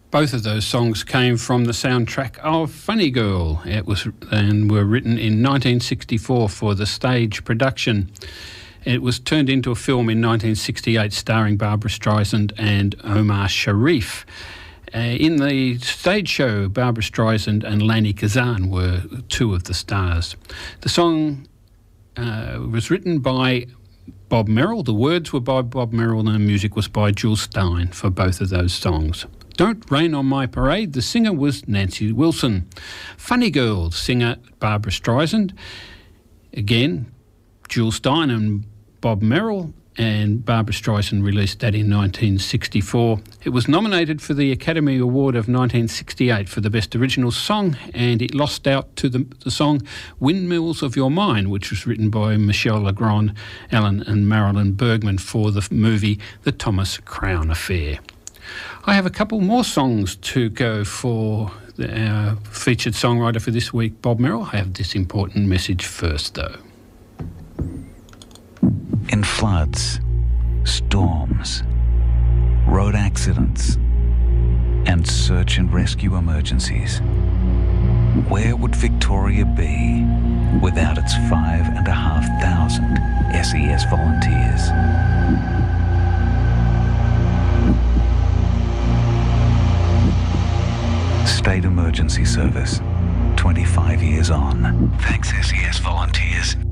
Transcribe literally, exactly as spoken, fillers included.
Both of those songs came from the soundtrack of Funny Girl. It was and were written in nineteen sixty-four for the stage production. It was turned into a film in nineteen sixty-eight starring Barbra Streisand and Omar Sharif. Uh, in the stage show, Barbra Streisand and Lani Kazan were two of the stars. The song uh, was written by Bob Merrill. The words were by Bob Merrill and the music was by Jules Stein for both of those songs. Don't Rain on My Parade, the singer was Nancy Wilson. Funny Girl, singer Barbra Streisand. Again, Jules Stein and Bob Merrill, and Barbra Streisand released that in nineteen sixty-four. It was nominated for the Academy Award of nineteen sixty-eight for the Best Original Song, and it lost out to the, the song Windmills of Your Mind, which was written by Michel Legrand, Alan and Marilyn Bergman for the movie The Thomas Crown Affair. I have a couple more songs to go for our featured songwriter for this week, Bob Merrill. I have this important message first, though. In floods, storms, road accidents, and search and rescue emergencies, where would Victoria be without its five and a half thousand S E S volunteers? State Emergency Service, twenty-five years on. Thanks, S E S volunteers.